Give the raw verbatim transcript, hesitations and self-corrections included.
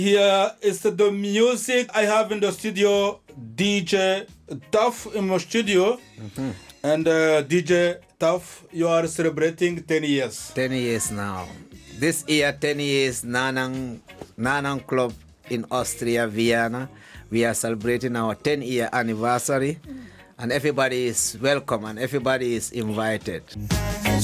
Here is the music I have in the studio. D J Tuff in my studio. Mm-hmm. And uh, D J Tuff, you are celebrating ten years. ten years now. This year, ten years, Nanang, Nanang Club in Austria, Vienna. We are celebrating our ten year anniversary. And everybody is welcome and everybody is invited.